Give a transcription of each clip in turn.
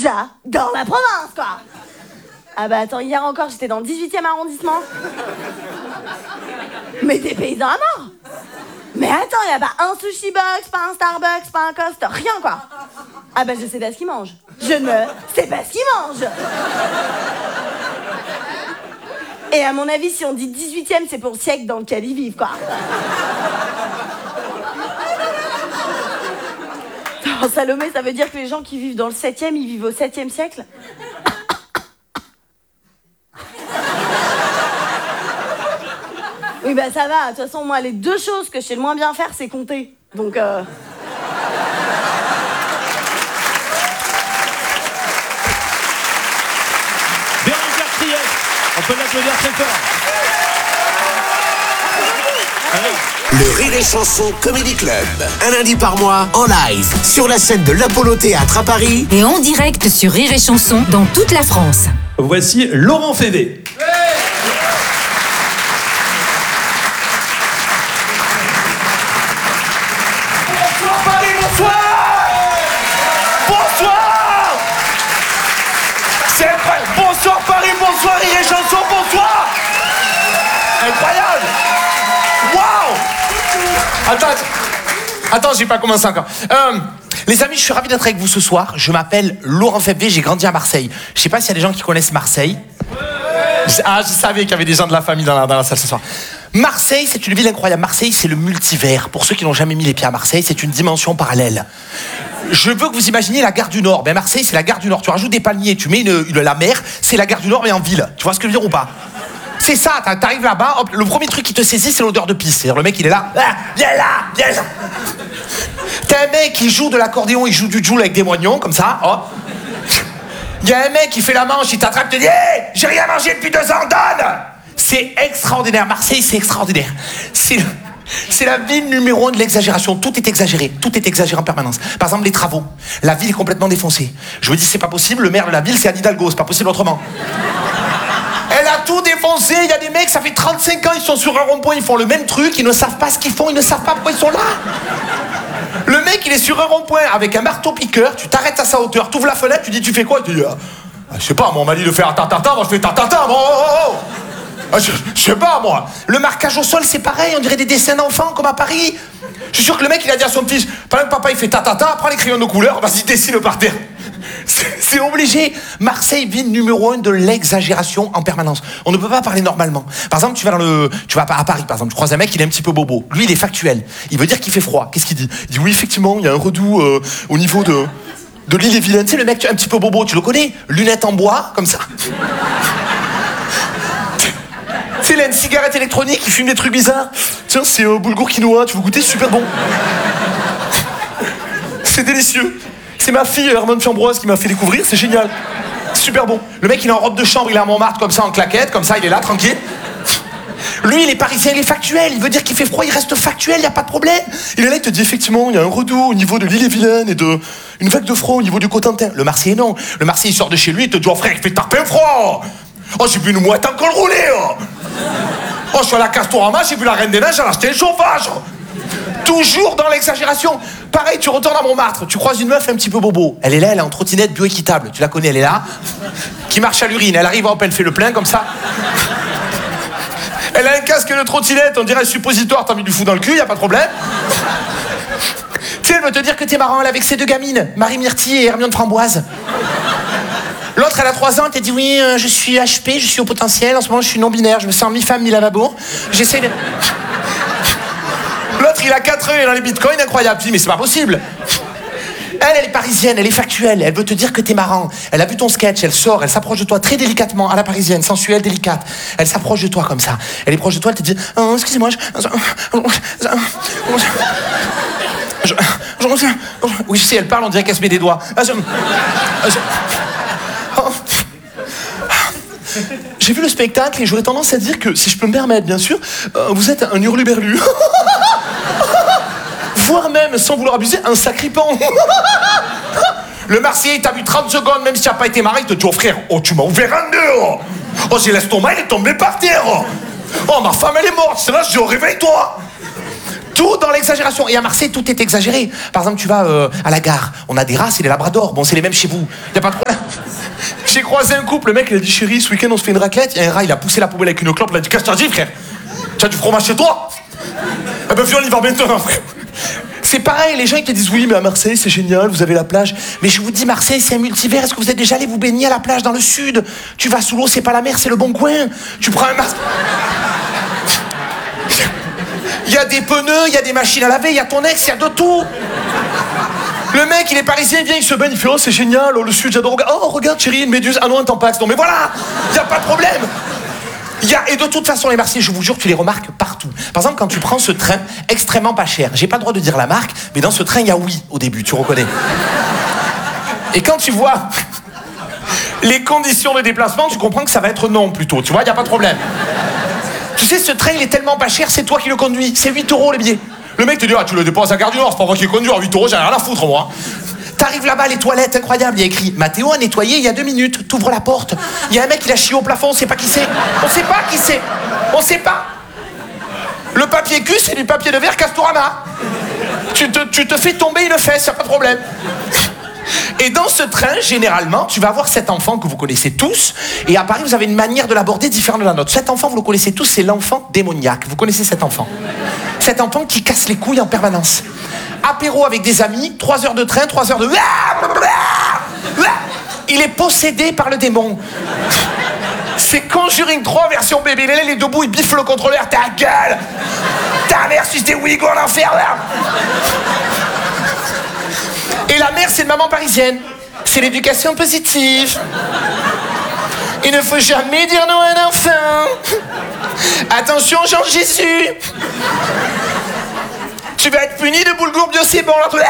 j'adore la province, quoi. Ah bah attends, hier encore, j'étais dans le 18e arrondissement. Mais des paysans à mort. Mais attends, y a pas un sushi box, pas un Starbucks, pas un Costa, rien, quoi. Ah bah je sais pas ce qu'ils mangent. Je ne sais pas ce qu'ils mangent. Et à mon avis, si on dit 18e, c'est pour le siècle dans lequel ils vivent, quoi. En Salomé, ça veut dire que les gens qui vivent dans le 7e, ils vivent au 7e siècle. Oui, bah ça va. De toute façon, moi, les deux choses que je sais le moins bien faire, c'est compter. Donc, Véronique Lartriet, on peut l'applaudir très fort. Le Rire et Chanson Comedy Club, un lundi par mois en live sur la scène de l'Apollo Théâtre à Paris et en direct sur Rire et Chanson dans toute la France. Voici Laurent Févé. Bonsoir Paris, bonsoir. Bonsoir. C'est incroyable. Bonsoir Paris, bonsoir Rire et Chanson, bonsoir. Incroyable. Waouh. Attends, j'ai pas commencé encore. Les amis, je suis ravi d'être avec vous ce soir. Je m'appelle Laurent Févé, j'ai grandi à Marseille. Je sais pas s'il y a des gens qui connaissent Marseille. Ah, je savais qu'il y avait des gens de la famille dans la salle ce soir. Marseille, c'est une ville incroyable. Marseille, c'est le multivers. Pour ceux qui n'ont jamais mis les pieds à Marseille, c'est une dimension parallèle. Je veux que vous imaginiez la gare du Nord. Ben Marseille, c'est la gare du Nord. Tu rajoutes des palmiers, tu mets la mer, c'est la gare du Nord mais en ville. Tu vois ce que je veux dire ou pas? C'est ça, t'arrives là-bas, hop, le premier truc qui te saisit, c'est l'odeur de pisse. C'est-à-dire le mec, il est là, viens là. T'as un mec qui joue de l'accordéon, il joue du joule avec des moignons, comme ça, hop. Il y a un mec qui fait la manche, il t'attrape, il te dit hey, j'ai rien mangé depuis 2 ans, donne. C'est extraordinaire, Marseille, c'est extraordinaire. C'est la ville numéro 1 de l'exagération. Tout est exagéré en permanence. Par exemple, les travaux. La ville est complètement défoncée. Je me dis, c'est pas possible, le maire de la ville, c'est Anne Hidalgo, c'est pas possible autrement. Elle a tout défoncé, il y a des mecs, ça fait 35 ans, ils sont sur un rond-point, ils font le même truc, ils ne savent pas ce qu'ils font, ils ne savent pas pourquoi ils sont là. Le mec, il est sur un rond-point avec un marteau-piqueur, tu t'arrêtes à sa hauteur, tu ouvres la fenêtre, tu dis, tu fais quoi? Tu dis, je sais pas, moi, on m'a dit de faire tatata, moi je fais tatata, moi, je sais pas, moi. Le marquage au sol, c'est pareil, on dirait des dessins d'enfants, comme à Paris. Je suis sûr que le mec, il a dit à son petit, pendant que papa, il fait tatata, prends les crayons de couleur, vas-y, dessine par terre. C'est obligé. Marseille, ville numéro 1 de l'exagération en permanence. On ne peut pas parler normalement. Par exemple, tu vas à Paris, par exemple, tu croises un mec, il est un petit peu bobo. Lui, il est factuel. Il veut dire qu'il fait froid. Qu'est-ce qu'il dit? Il dit oui, effectivement, il y a un redout au niveau de l'île-et-Vilaine. Tu sais, le mec un petit peu bobo, tu le connais? Lunettes en bois, comme ça. Tu sais, il a une cigarette électronique, il fume des trucs bizarres. Tiens, c'est boulgour quinoa, tu veux goûter? Super bon. C'est délicieux. C'est ma fille Hermione Fiambroise qui m'a fait découvrir, c'est génial. Super bon. Le mec, il est en robe de chambre, il est à Montmartre, comme ça, en claquette, comme ça, il est là, tranquille. Lui, il est parisien, il est factuel. Il veut dire qu'il fait froid, il reste factuel, il n'y a pas de problème. Il est là, il te dit effectivement, il y a un redout au niveau de l'île-et-Vilaine et une vague de froid au niveau du Cotentin. Le Marseillais, non. Le Marseillais, il sort de chez lui, il te dit, oh frère, il fait taper froid. Oh, j'ai vu une mouette en col roulé. Oh, je suis à la Castorama, j'ai vu la Reine des Neiges, elle a acheté un chauffage. Toujours dans l'exagération. Pareil, tu retournes à Montmartre, tu croises une meuf un petit peu bobo. Elle est là, elle est en trottinette bioéquitable. Tu la connais, elle est là. Qui marche à l'urine. Elle arrive, hop, elle fait le plein comme ça. Elle a un casque de trottinette, on dirait suppositoire, t'as mis du fou dans le cul, y a pas de problème. Tu sais, elle veut te dire que t'es marrant, elle est avec ses 2 gamines, Marie Myrtille et Hermione Framboise. L'autre, elle a 3 ans, elle t'a dit oui, je suis HP, je suis au potentiel, en ce moment je suis non-binaire, je me sens mi-femme, mi-lavabo. J'essaie de... L'autre, il a 4 ans, il est dans les bitcoins, incroyable. Tu dis, mais c'est pas possible. Elle est parisienne, elle est factuelle, elle veut te dire que t'es marrant. Elle a vu ton sketch, elle sort, elle s'approche de toi très délicatement, à la parisienne, sensuelle, délicate. Elle s'approche de toi comme ça. Elle est proche de toi, elle te dit, oh, excusez-moi, oui, je sais, elle parle, on dirait qu'elle se met des doigts. J'ai vu le spectacle et j'aurais tendance à dire que, si je peux me permettre, bien sûr, vous êtes un hurluberlu. Voire même, sans vouloir abuser, un sacripant. Le Marseillais, t'a vu 30 secondes, même si tu n'as pas été marré, il te dit, oh frère, oh tu m'as ouvert un nœud. Oh, j'ai l'estomac, il est tombé par terre. Oh, ma femme, elle est morte, c'est là, je dis, oh, réveille-toi. Tout dans l'exagération. Et à Marseille, tout est exagéré. Par exemple, tu vas à la gare, on a des races et des labradors. Bon, c'est les mêmes chez vous. Y a pas de problème. J'ai croisé un couple, le mec il a dit chérie, ce week-end on se fait une raclette. Il y a un rat, il a poussé la poubelle avec une clope, il a dit qu'est-ce que t'as dit frère? Tu as du fromage chez toi? Eh ben viens, on y va maintenant frère. C'est pareil, les gens ils te disent oui mais à Marseille c'est génial, vous avez la plage. Mais je vous dis Marseille c'est un multivers, est-ce que vous êtes déjà allé vous baigner à la plage dans le sud? Tu vas sous l'eau, c'est pas la mer, c'est le bon coin. Tu prends un il y a des pneus, il y a des machines à laver, il y a ton ex, il y a de tout. Le mec, il est parisien, il vient, il se baigne, il fait « Oh, c'est génial, oh, le sud, j'adore. Oh, regarde, chérie, une méduse. Ah non, un tampax. Non, mais voilà, il n'y a pas de problème. Et de toute façon, les Marseillais, je vous jure, tu les remarques partout. Par exemple, quand tu prends ce train extrêmement pas cher, j'ai pas le droit de dire la marque, mais dans ce train, il y a oui au début, tu reconnais. Et quand tu vois les conditions de déplacement, tu comprends que ça va être non plutôt. Tu vois, il n'y a pas de problème. Tu sais, ce train, il est tellement pas cher, c'est toi qui le conduis. C'est 8 € le billet. Le mec te dit, ah, tu le dépenses à Gare du Nord, c'est pas moi qui conduis, à 8 €, j'en ai rien à foutre, moi. T'arrives là-bas, les toilettes, incroyable, il y a écrit Mathéo a nettoyé il y a 2 minutes, t'ouvres la porte, il y a un mec qui l'a chié au plafond, on sait pas qui c'est. On sait pas qui c'est. On sait pas. Le papier cul, c'est du papier de verre Castorama. Tu te fais tomber une fesse, y a pas de problème. Et dans ce train, généralement, tu vas avoir cet enfant que vous connaissez tous, et à Paris, vous avez une manière de l'aborder différente de la nôtre. Cet enfant, vous le connaissez tous, c'est l'enfant démoniaque. Vous connaissez cet enfant? Cet enfant qui casse les couilles en permanence. Apéro avec des amis, 3 heures de train, 3 heures de... Il est possédé par le démon. C'est Conjuring 3 version bébé. Il est debout, il biffe le contrôleur. Ta gueule! Ta mère, si c'était Ouigo en enfer, là! Et la mère, c'est une maman parisienne. C'est l'éducation positive. Il ne faut jamais dire non à un enfant. Attention, Jean-Jésus. Tu vas être puni de boulgour bio, c'est bon.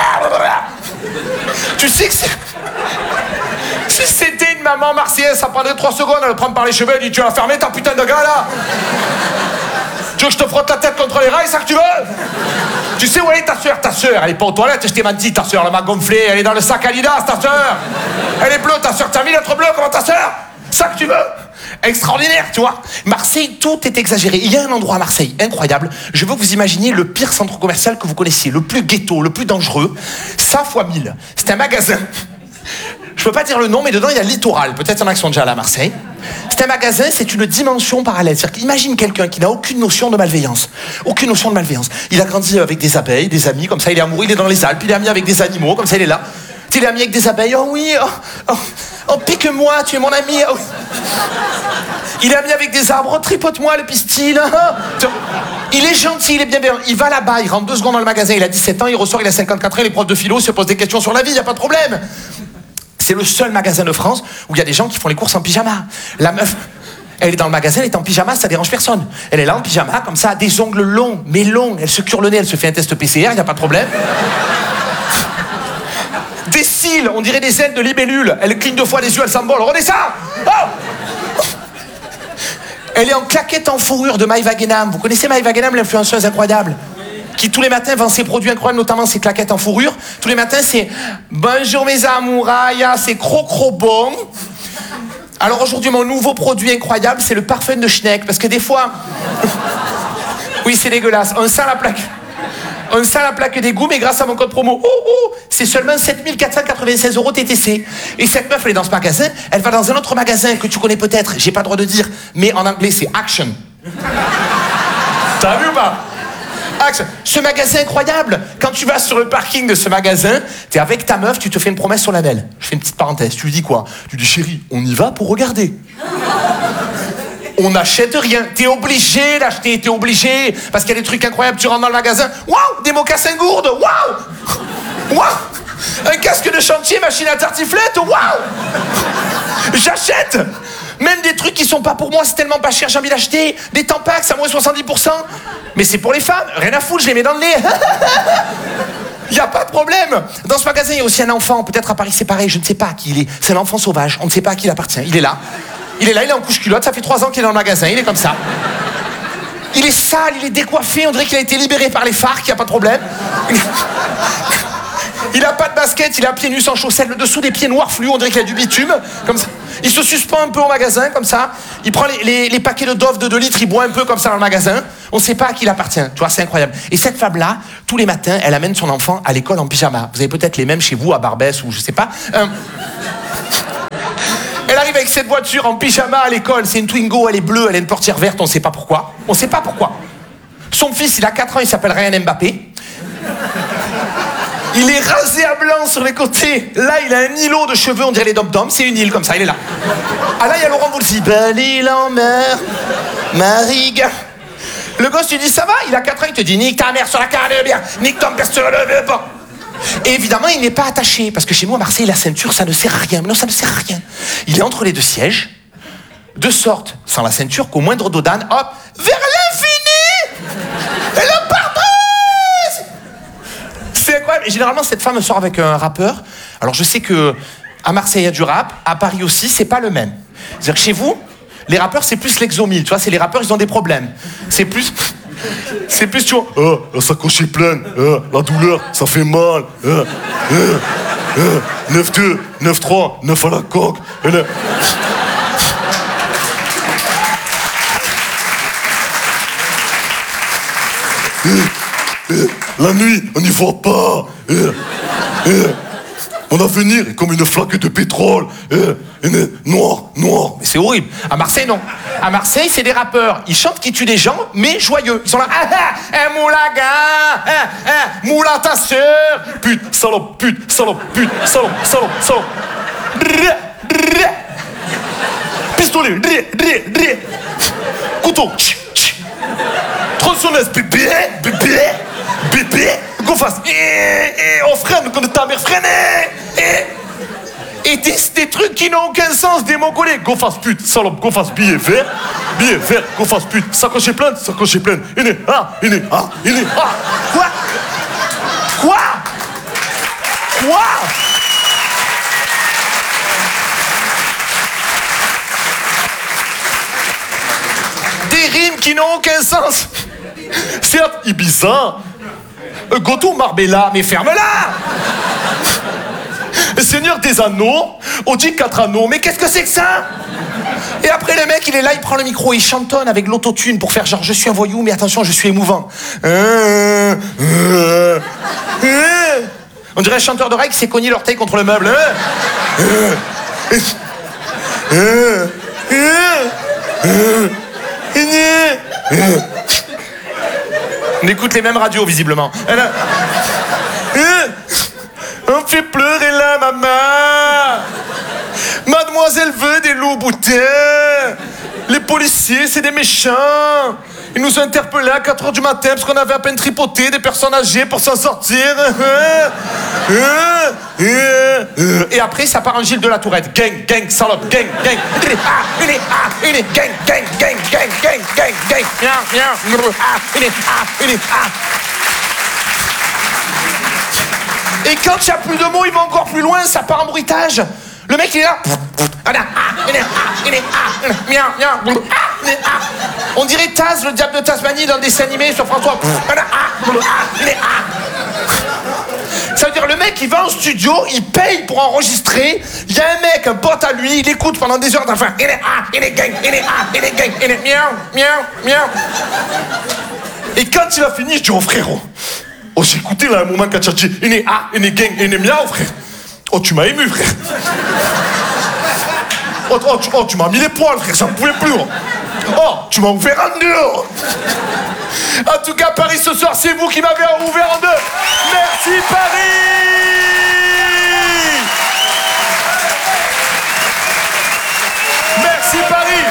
Tu sais que c'est... Si c'était une maman marseillaise, ça prendrait 3 secondes à le prendre par les cheveux et dit tu vas fermer ta putain de gars là. Tu veux que je te frotte la tête contre les rails, ça que tu veux? Tu sais où elle est ta soeur? Ta soeur, elle est pas aux toilettes, je t'ai menti, ta soeur, elle m'a gonflé, elle est dans le sac Adidas, ta soeur. Elle est bleue, ta soeur, t'as vu d'être bleue, comment ta soeur? Ça que tu veux? Extraordinaire, tu vois. Marseille, tout est exagéré. Il y a un endroit à Marseille, incroyable. Je veux que vous imaginiez le pire centre commercial que vous connaissiez, le plus ghetto, le plus dangereux. Ça fois 1000. C'est un magasin. Je peux pas dire le nom, mais dedans, il y a Littoral. Peut-être il y en a qui sont déjà allés à Marseille. C'est un magasin, c'est une dimension parallèle. C'est-à-dire qu'imagine quelqu'un qui n'a aucune notion de malveillance. Aucune notion de malveillance. Il a grandi avec des abeilles, des amis, comme ça, il est amoureux, il est dans les Alpes, il est ami avec des animaux, comme ça, il est là. Il est ami avec des abeilles, oh oui, oh pique-moi, tu es mon ami. Oh. Il est ami avec des arbres, oh, tripote-moi le pistil. Il est gentil, il est bien. Il va là-bas, il rentre 2 secondes dans le magasin, il a 17 ans, il ressort, il a 54 ans, il est prof de philo, il se pose des questions sur la vie, il n'y a pas de problème. C'est le seul magasin de France où il y a des gens qui font les courses en pyjama. La meuf, elle est dans le magasin, elle est en pyjama, ça dérange personne. Elle est là en pyjama, comme ça, des ongles longs, mais longs. Elle se cure le nez, elle se fait un test PCR, il n'y a pas de problème. Des cils, on dirait des ailes de libellule. Elle cligne 2 fois les yeux, elle s'envole. Regardez ça! Oh! Elle est en claquette en fourrure de Maï Wagenham. Vous connaissez Maï Wagenham, l'influenceuse incroyable? Qui tous les matins vend ses produits incroyables, notamment ses claquettes en fourrure. Tous les matins, c'est « Bonjour mes amourailles, c'est cro bon ». Alors aujourd'hui, mon nouveau produit incroyable, c'est le parfum de Schneck. Parce que des fois... Oui, c'est dégueulasse. On sent la plaque d'égout, mais grâce à mon code promo, c'est seulement 7 496 € TTC. Et cette meuf, elle est dans ce magasin, elle va dans un autre magasin que tu connais peut-être, j'ai pas le droit de dire, mais en anglais, c'est Action. T'as vu ou pas? Ce magasin incroyable. Quand tu vas sur le parking de ce magasin, t'es avec ta meuf, tu te fais une promesse solennelle. Je fais une petite parenthèse. Tu lui dis quoi? Tu lui dis chérie, on y va pour regarder. On n'achète rien. T'es obligé d'acheter, t'es obligé. Parce qu'il y a des trucs incroyables. Tu rentres dans le magasin. Waouh, des mocassins gourdes. Waouh, waouh. Un casque de chantier, machine à tartiflette. Waouh. J'achète. Même des trucs qui sont pas pour moi, c'est tellement pas cher, j'ai envie d'acheter. Des Tampax à moins 70%. Mais c'est pour les femmes, rien à foutre, je les mets dans le nez. Il n'y a pas de problème. Dans ce magasin, il y a aussi un enfant, peut-être à Paris c'est pareil, je ne sais pas à qui il est. C'est un enfant sauvage, on ne sait pas à qui il appartient. Il est là, il est en couche-culotte, ça fait 3 ans qu'il est dans le magasin, il est comme ça. Il est sale, il est décoiffé, on dirait qu'il a été libéré par les FARC, il n'y a pas de problème. Il a pas de basket, il a pieds nus sans chaussettes, le dessous des pieds noirs fluo, on dirait qu'il a du bitume, comme ça. Il se suspend un peu au magasin, comme ça. Il prend les paquets de Dove de 2 litres, il boit un peu comme ça dans le magasin. On sait pas à qui il appartient, tu vois, c'est incroyable. Et cette femme-là, tous les matins, elle amène son enfant à l'école en pyjama. Vous avez peut-être les mêmes chez vous, à Barbès ou je sais pas. Elle arrive avec cette voiture en pyjama à l'école, c'est une Twingo, elle est bleue, elle a une portière verte, on sait pas pourquoi. On sait pas pourquoi. Son fils, il a 4 ans, il s'appelle Ryan Mbappé. Il est rasé à blanc sur les côtés. Là, il a un îlot de cheveux, on dirait les dom-toms. C'est une île comme ça, il est là. Ah là, il y a Laurent Voulzy. Belle île en mer, Mariga. Le gosse, tu dis, ça va? Il a 4 ans, il te dit, nique ta mère sur la carrière de bien, nique ton père sur le pas. Et évidemment, il n'est pas attaché. Parce que chez moi, à Marseille, la ceinture, ça ne sert à rien. Mais non, ça ne sert à rien. Il est entre les 2 sièges, de sorte, sans la ceinture, qu'au moindre dos d'âne, hop, vers l'infini et le pare-brise. C'est incroyable. Et généralement, cette femme sort avec un rappeur. Alors, je sais que à Marseille, il y a du rap. À Paris aussi, c'est pas le même. C'est-à-dire que chez vous, les rappeurs, c'est plus l'exomile. Tu vois, c'est les rappeurs, ils ont des problèmes. C'est plus, tu vois. La sacoche est pleine. La douleur, ça fait mal. 9-2, 9-3, 9 à la coque. La nuit, on n'y voit pas. Mon avenir est comme une flaque de pétrole. Noir. Mais c'est horrible. À Marseille, non. À Marseille, c'est des rappeurs. Ils chantent qui tuent des gens, mais joyeux. Ils sont là. Moulaga, moula ta sœur. Pute, salope, pute, salope, pute, salope. Pistolet, couteau. Tronçonneuse, bébé. Go fast. On freine quand ta mère freine. Et des trucs qui n'ont aucun sens, des mots collés. Go fast, pute, salope, go fast, billet vert, go fast, pute, sacoche est pleine. Quoi? Des rimes qui n'ont aucun sens. Certes, Ibiza. Goto Marbella, mais ferme-la! Seigneur des Anneaux, Audi 4 anneaux, mais qu'est-ce que c'est que ça? Et après le mec, il est là, il prend le micro, il chantonne avec l'autotune pour faire genre je suis un voyou, mais attention, je suis émouvant. On dirait un chanteur de règle qui s'est cogné l'orteil contre le meuble. On écoute les mêmes radios, visiblement. On fait pleurer la maman. Mademoiselle veut des loups boutins. Les policiers, c'est des méchants. Ils nous ont interpellés à 4h du matin parce qu'on avait à peine tripoté des personnes âgées pour s'en sortir. Et après, ça part en Gilles de la Tourette. Gang, salope, gang. Et quand il n'y a plus de mots, il va encore plus loin, ça part en bruitage. Le mec, il est là. On dirait Taz, le diable de Tasmanie, dans le dessin animé sur François. Ça veut dire, le mec, il va en studio, il paye pour enregistrer. Il y a un mec, un pote à lui, il écoute pendant des heures d'enfin. Et quand il a fini, je dis, oh frérot, oh j'ai écouté là un moment quand tu as dit, miaou frère. Oh tu m'as ému frère. Oh tu m'as mis les poils frère, j'en pouvais plus. Oh tu m'as ouvert en deux. En tout cas, Paris ce soir, c'est vous qui m'avez ouvert en deux. Merci Paris. Merci Paris.